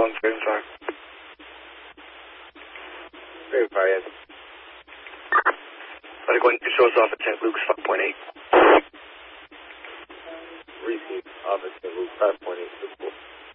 175. Very far, yes. Let it go ahead and show us off at St. Luke's 5.8. Receive off at St. Luke's 5.8.